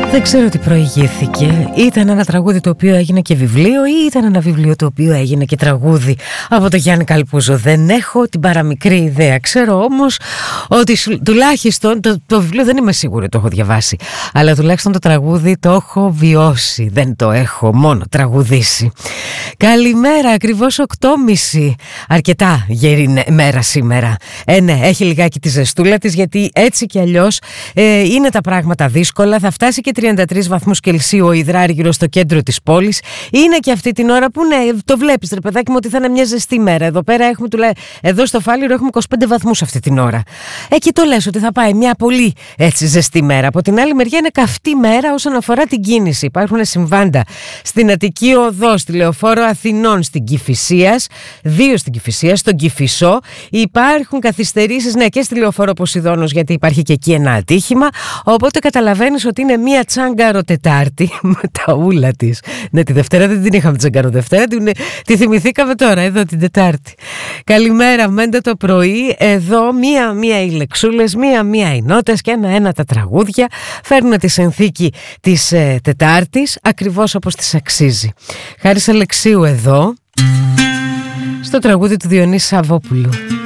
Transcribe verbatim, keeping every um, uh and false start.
Δεν ξέρω τι προηγήθηκε. Ήταν ένα τραγούδι το οποίο έγινε και βιβλίο ή ήταν ένα βιβλίο το οποίο έγινε και τραγούδι από τον Γιάννη Καλπούζο. Δεν έχω την παραμικρή ιδέα. Ξέρω όμως ότι τουλάχιστον το, το βιβλίο δεν είμαι σίγουρη το έχω διαβάσει, αλλά τουλάχιστον το τραγούδι το έχω βιώσει. Δεν το έχω μόνο τραγουδήσει. Καλημέρα, ακριβώς οκτώ και μισή. Αρκετά γερή μέρα σήμερα. Ε, ναι, έχει λιγάκι τη ζεστούλα της, γιατί έτσι κι αλλιώς ε, είναι τα πράγματα δύσκολα. Θα φτάσει και τριάντα τρεις βαθμούς Κελσίου ο υδράργυρος στο κέντρο της πόλης. Είναι και αυτή την ώρα που, ναι, το βλέπεις ρε παιδάκι μου, ότι θα είναι μια ζεστή μέρα. Εδώ πέρα έχουμε, εδώ στο Φάληρο έχουμε είκοσι πέντε βαθμούς αυτή την ώρα. Εκεί το λες ότι θα πάει μια πολύ έτσι ζεστή μέρα. Από την άλλη μεριά είναι καυτή μέρα όσον αφορά την κίνηση. Υπάρχουν συμβάντα στην Αττική Οδό, στη Λεωφόρο Αθηνών, στην Κηφισίας, δύο στην Κηφισία, στον Κηφισό. Υπάρχουν καθυστερήσεις, ναι, και στη Λεωφόρο Ποσειδώνος, γιατί υπάρχει και εκεί ένα ατύχημα. Οπότε καταλαβαίνεις ότι είναι μια τσάγκαρο Τετάρτη με τα ούλα της. Ναι, τη Δευτέρα δεν την είχαμε τσάγκαρο Δευτέρα, την, τη θυμηθήκαμε τώρα, εδώ την Τετάρτη. Καλημέρα, μέντε το πρωί. Εδώ μία-μία οι λεξούλες, μία-μία οι νότες και ένα-ένα τα τραγούδια φέρνουν τη συνθήκη της ε, Τετάρτης ακριβώς όπως της αξίζει. Χάρης Αλεξίου εδώ, στο τραγούδι του Διονύση Σαββόπουλου.